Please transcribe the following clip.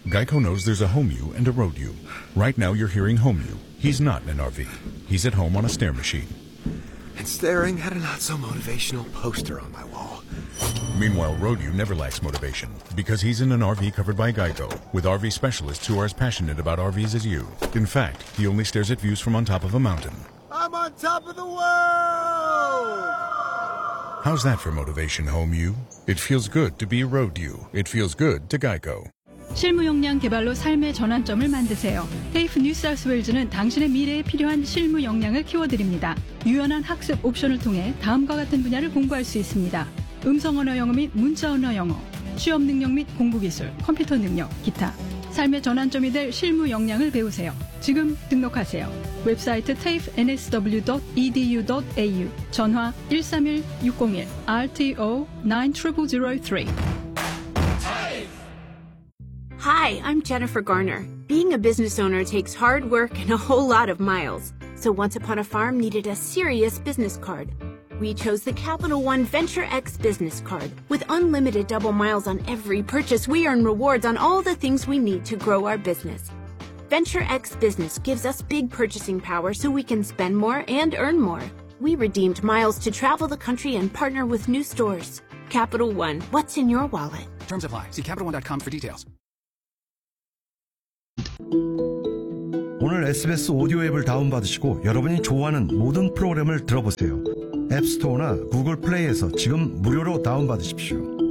Geico knows there's a home you and a road you. Right now you're hearing home you. He's not in an RV. He's at home on a stair machine. And staring at a not-so-motivational poster on my wall. Meanwhile, road you never lacks motivation because he's in an RV covered by Geico with RV specialists who are as passionate about RVs as you. In fact, he only stares at views from on top of a mountain. I'm on top of the world! How's that for motivation, home you? It feels good to be road you. It feels good to Geico. 실무 역량 개발로 삶의 전환점을 만드세요. 테이프 뉴사우스웨일즈는 당신의 미래에 필요한 실무 역량을 키워드립니다. 유연한 학습 옵션을 통해 다음과 같은 분야를 공부할 수 있습니다. 음성 언어 영어 및 문자 언어 영어, 취업 능력 및 공부 기술, 컴퓨터 능력, 기타. 삶의 전환점이 될 실무 역량을 배우세요. 지금 등록하세요. 웹사이트 tafeNSW.edu.au, 전화 131-601-RTO-9003. Hi, I'm Jennifer Garner. Being a business owner takes hard work and a whole lot of miles. So Once Upon a Farm needed a serious business card. We chose the Capital One Venture X business card. With unlimited double miles on every purchase, we earn rewards on all the things we need to grow our business. Venture X Business gives us big purchasing power so we can spend more and earn more. We redeemed miles to travel the country and partner with new stores. Capital One, what's in your wallet? Terms apply. See CapitalOne.com for details. 오늘 SBS 오디오 앱을 다운받으시고 여러분이 좋아하는 모든 프로그램을 들어보세요. 앱스토어나 구글 플레이에서 지금 무료로 다운받으십시오.